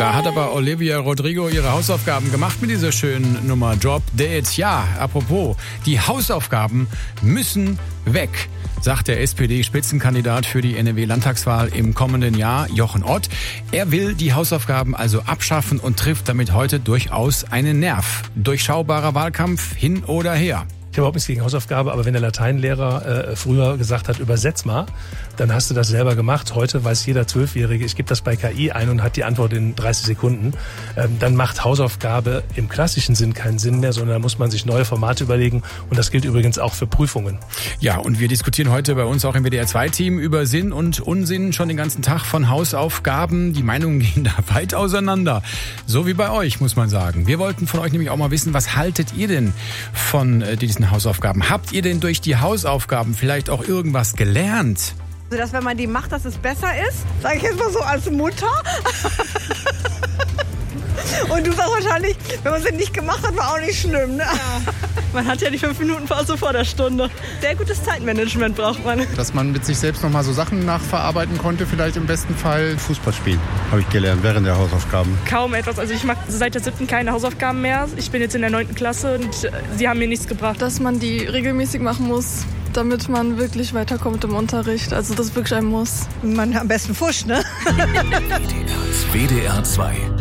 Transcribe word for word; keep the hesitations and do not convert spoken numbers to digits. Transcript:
Da hat aber Olivia Rodrigo ihre Hausaufgaben gemacht mit dieser schönen Nummer Drop Dead. Ja, apropos, die Hausaufgaben müssen weg, sagt der S P D-Spitzenkandidat für die N R W-Landtagswahl im kommenden Jahr, Jochen Ott. Er will die Hausaufgaben also abschaffen und trifft damit heute durchaus einen Nerv. Durchschaubarer Wahlkampf hin oder her. Ich habe überhaupt nichts gegen Hausaufgabe, aber wenn der Lateinlehrer äh, früher gesagt hat, übersetz mal, dann hast du das selber gemacht. Heute weiß jeder Zwölfjährige, ich gebe das bei K I ein und hat die Antwort in dreißig Sekunden. Ähm, dann macht Hausaufgabe im klassischen Sinn keinen Sinn mehr, sondern da muss man sich neue Formate überlegen. Und das gilt übrigens auch für Prüfungen. Ja, und wir diskutieren heute bei uns auch im W D R zwei Team über Sinn und Unsinn schon den ganzen Tag von Hausaufgaben. Die Meinungen gehen da weit auseinander. So wie bei euch, muss man sagen. Wir wollten von euch nämlich auch mal wissen, was haltet ihr denn von äh, diesen Hausaufgaben? Habt ihr denn durch die Hausaufgaben vielleicht auch irgendwas gelernt? Also, dass wenn man die macht, dass es besser ist? Sag ich jetzt mal so als Mutter. Und du sagst wahrscheinlich, wenn man sie nicht gemacht hat, war auch nicht schlimm, ne? Ja. Man hat ja die fünf Minuten Pause vor der Stunde. Sehr gutes Zeitmanagement braucht man. Dass man mit sich selbst noch mal so Sachen nachverarbeiten konnte, vielleicht im besten Fall. Fußball spielen, habe ich gelernt, während der Hausaufgaben. Kaum etwas. Also ich mache seit der siebten keine Hausaufgaben mehr. Ich bin jetzt in der neunten Klasse und sie haben mir nichts gebracht. Dass man die regelmäßig machen muss, damit man wirklich weiterkommt im Unterricht. Also das ist wirklich ein Muss. Man am besten Fusch, ne? W D R zwei.